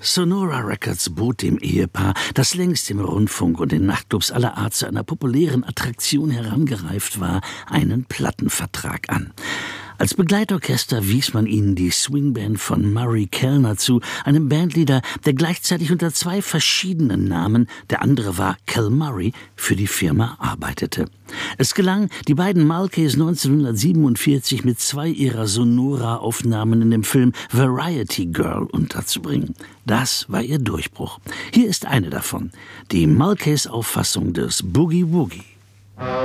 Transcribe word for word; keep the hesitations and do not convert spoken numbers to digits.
Sonora Records bot dem Ehepaar, das längst im Rundfunk und in Nachtclubs aller Art zu einer populären Attraktion herangereift war, einen Plattenvertrag an. Als Begleitorchester wies man ihnen die Swingband von Murray Kellner zu, einem Bandleader, der gleichzeitig unter zwei verschiedenen Namen, der andere war Cal Murray, für die Firma arbeitete. Es gelang, die beiden Mulcays neunzehnhundertsiebenundvierzig mit zwei ihrer Sonora-Aufnahmen in dem Film Variety Girl unterzubringen. Das war ihr Durchbruch. Hier ist eine davon, die Mulcays Auffassung des Boogie Woogie.